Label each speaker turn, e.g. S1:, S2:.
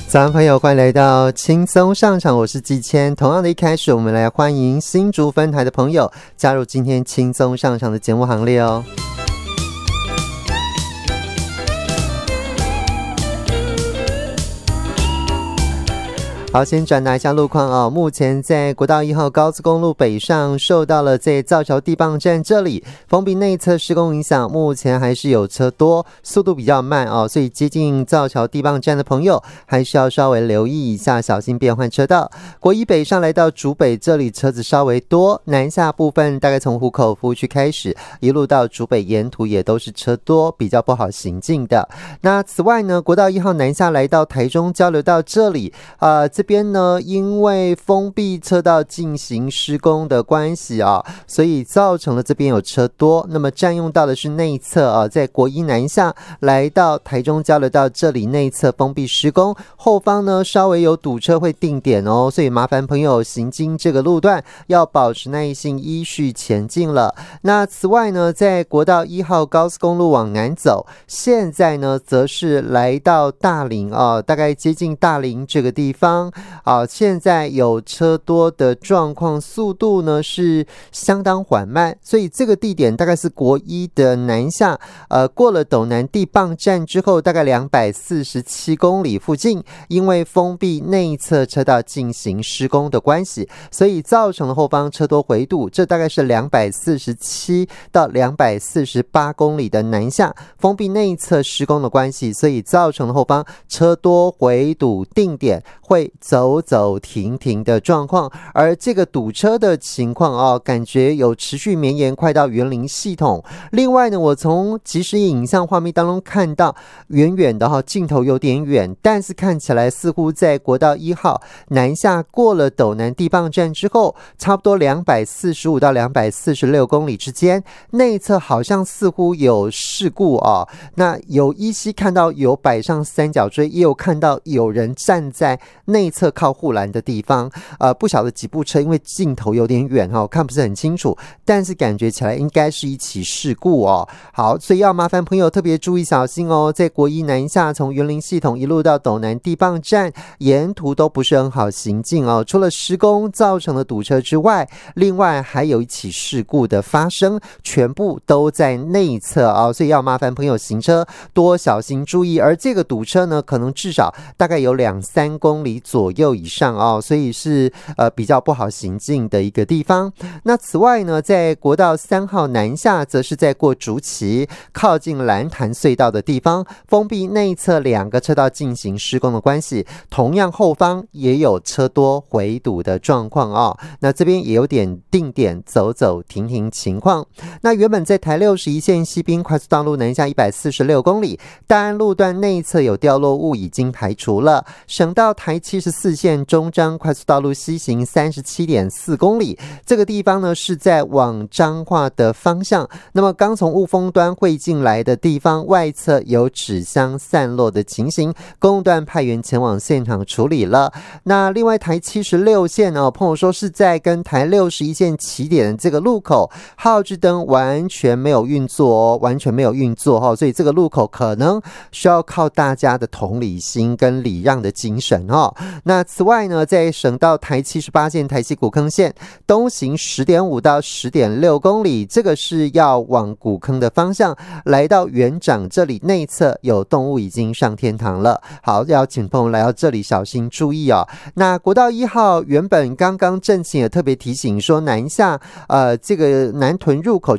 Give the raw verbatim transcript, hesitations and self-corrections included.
S1: 早安朋友，欢迎来到轻松上场，我是季谦。同样的一开始，我们来欢迎新竹分台的朋友加入今天轻松上场的节目行列哦。好，先转达一下路况哦。目前在国道一号高速公路北上，受到了在造桥地磅站这里封闭内侧施工影响，目前还是有车多，速度比较慢哦，所以接近造桥地磅站的朋友还是要稍微留意一下，小心变换车道。国一北上来到竹北这里车子稍微多，南下部分大概从湖口服务区开始，一路到竹北沿途也都是车多，比较不好行进的。那此外呢，国道一号南下来到台中交流道这里，呃。这边呢，因为封闭车道进行施工的关系啊，所以造成了这边有车多。那么占用到的是内侧啊，在国一南下来到台中交流道这里内侧封闭施工，后方呢稍微有堵车会定点哦，所以麻烦朋友行经这个路段要保持耐性，依序前进了。那此外呢，在国道一号高速公路往南走，现在呢则是来到大林啊，大概接近大林这个地方。啊，现在有车多的状况，速度呢是相当缓慢，所以这个地点大概是国一的南下，呃，过了斗南地磅站之后，大概两百四十七公里附近，因为封闭内侧车道进行施工的关系，所以造成了后方车多回堵，这大概是两百四十七到两百四十八公里的南下，封闭内侧施工的关系，所以造成了后方车多回堵定点会走走停停的状况，而这个堵车的情况哦，感觉有持续绵延，快到园林系统。另外呢，我从即时影像画面当中看到，远远的哈，镜头有点远，但是看起来似乎在国道一号南下过了斗南地磅站之后，差不多两百四十五到两百四十六公里之间，内侧好像似乎有事故哦。那有依稀看到有摆上三角锥，也有看到有人站在内侧靠护栏的地方，呃，不晓得几部车，因为镜头有点远哈、哦，看不是很清楚，但是感觉起来应该是一起事故哦。好，所以要麻烦朋友特别注意小心哦，在国一南下从园林系统一路到斗南地磅站，沿途都不是很好行进哦。除了施工造成的堵车之外，另外还有一起事故的发生，全部都在内侧哦，所以要麻烦朋友行车多小心注意。而这个堵车呢，可能至少大概有两三公里左右以上哦，所以是呃比较不好行进的一个地方。那此外呢，在国道三号南下，则是在过竹崎靠近蓝潭隧道的地方，封闭内侧两个车道进行施工的关系，同样后方也有车多回堵的状况哦。那这边也有点定点走走停停情况。那原本在台六十一线西滨快速道路南下一百四十六公里，大安路段内侧有掉落物已经排除了，省道台七十四线中彰快速道路西行 三十七点四公里，这个地方呢是在往彰化的方向，那么刚从雾峰端会进来的地方，外侧有纸箱散落的情形，公路段派员前往现场处理了。那另外台七十六线哦，朋友说是在跟台六十一线起点的这个路口，号志灯完全没有运作哦，完全没有运作哦，所以这个路口可能需要靠大家的同理心跟礼让的精神哦。那此外呢，在省道台七十八线台西古坑线东行 十点五到十点六公里，这个是要往古坑的方向，来到园长这里内侧有动物已经上天堂了。好，要请朋友来到这里小心注意哦。那国道一号原本刚刚郑晴也特别提醒说，南下呃这个南屯入口